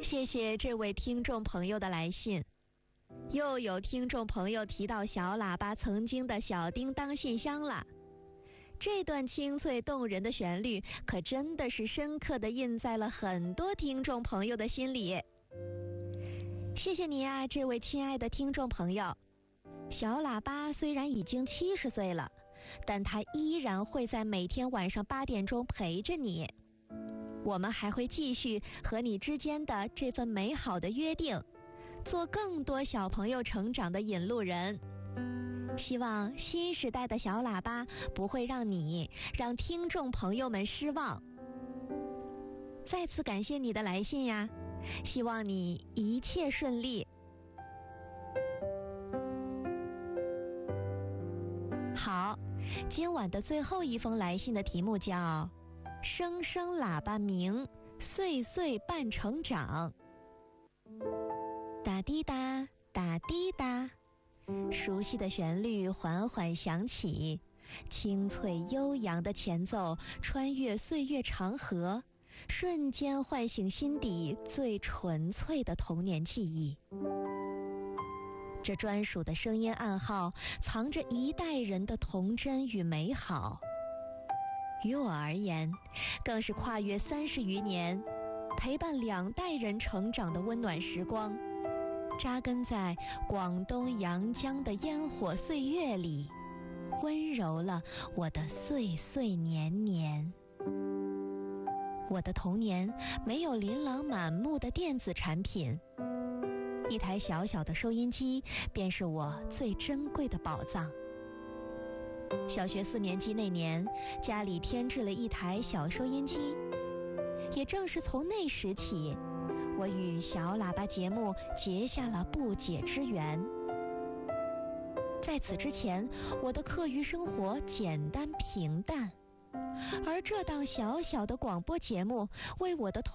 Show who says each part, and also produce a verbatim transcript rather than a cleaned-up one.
Speaker 1: 谢谢这位听众朋友的来信。又有听众朋友提到小喇叭曾经的小叮当信箱了。这段清脆动人的旋律可真的是深刻地印在了很多听众朋友的心里。谢谢你啊，这位亲爱的听众朋友。小喇叭虽然已经七十岁了，但它依然会在每天晚上八点钟陪着你。我们还会继续和你之间的这份美好的约定，做更多小朋友成长的引路人。希望新时代的小喇叭不会让你让听众朋友们失望。再次感谢你的来信呀，希望你一切顺利。好，今晚的最后一封来信的题目叫声声喇叭鸣，岁岁伴成长。打滴答，打滴答，熟悉的旋律缓缓响起，清脆悠扬的前奏穿越岁月长河，瞬间唤醒心底最纯粹的童年记忆。这专属的声音暗号藏着一代人的童真与美好。于我而言，更是跨越三十余年，陪伴两代人成长的温暖时光，扎根在广东阳江的烟火岁月里，温柔了我的岁岁年年。我的童年没有琳琅满目的电子产品，一台小小的收音机便是我最珍贵的宝藏。小学四年级那年，家里添置了一台小收音机，也正是从那时起，我与小喇叭节目结下了不解之缘。在此之前，我的课余生活简单平淡，而这档小小的广播节目为我的童